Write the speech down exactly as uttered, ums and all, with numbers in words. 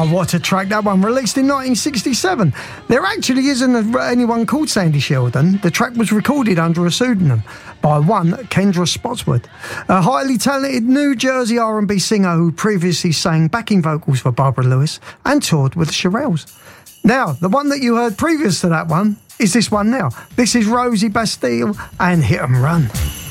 Oh, what a track that one, released in nineteen sixty-seven. There actually isn't anyone called Sandy Sheldon. The track was recorded under a pseudonym by one Kendra Spotswood, a highly talented New Jersey R and B singer who previously sang backing vocals for Barbara Lewis and toured with the Shirelles. Now, the one that you heard previous to that one is this one now. This is Rosie Bastille and Hit 'em Run.